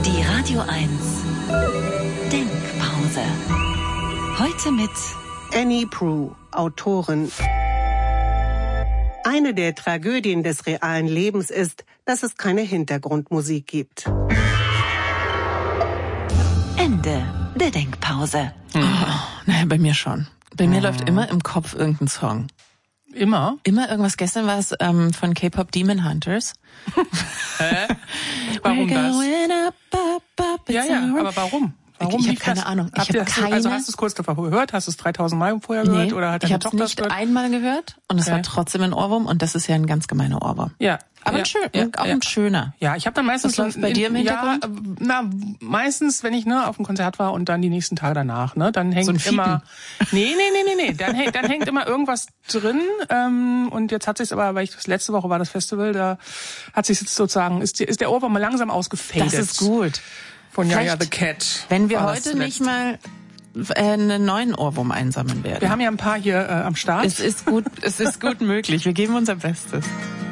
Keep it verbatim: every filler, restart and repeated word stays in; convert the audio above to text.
Die Radio eins Denkpause. Heute mit Annie Proulx, Autorin. Eine der Tragödien des realen Lebens ist, dass es keine Hintergrundmusik gibt. Ende der Denkpause. Oh, naja, bei mir schon. Bei mir oh. läuft immer im Kopf irgendein Song. Immer? Immer irgendwas. Gestern war es ähm, von K-Pop Demon Hunters. Hä? Warum das? Up, up, up, ja, ja, aber warum? Warum ich habe keine das? Ahnung. Ich hab keine... Also hast du es kurz davor gehört? Hast du es dreitausend Mal vorher gehört? Nee, oder hat ich deine habe es Tochter nicht gehört? einmal gehört und es okay. war trotzdem ein Ohrwurm und das ist ja ein ganz gemeiner Ohrwurm. Ja. Aber ja, ein schön, ja, auch ja. ein schöner. Ja, ich habe dann meistens... Was läuft bei dir im Hintergrund? Ja, na, meistens, wenn ich ne auf dem Konzert war und dann die nächsten Tage danach, ne, dann hängt so immer... Nee, nee, nee, nee, nee. Dann, hängt, dann hängt immer irgendwas drin. Ähm, und jetzt hat sich's aber, weil ich das letzte Woche war das Festival, da hat sich jetzt sozusagen, ist, die, ist der Ohrwurm mal langsam ausgefadet. Das ist gut. Von Yaya the Cat. Wenn wir heute nicht mal einen neuen Ohrwurm einsammeln werden. Wir haben ja ein paar hier äh, am Start. Es ist gut, es ist gut möglich. Wir geben unser Bestes.